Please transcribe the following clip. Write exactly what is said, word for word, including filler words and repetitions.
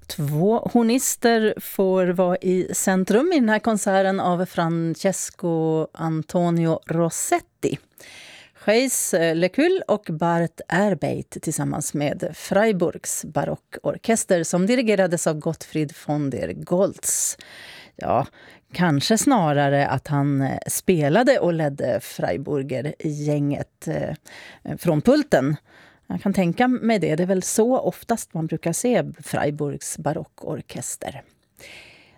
Två hornister får vara i centrum i den här konserten av Francesco Antonio Rossetti. Gijs Lekul och Bart Erbeit tillsammans med Freiburgs barockorkester som dirigerades av Gottfried von der Goltz. Ja, kanske snarare att han spelade och ledde Freiburger-gänget från pulten. Jag kan tänka mig det. Det är väl så oftast man brukar se Freiburgs barockorkester.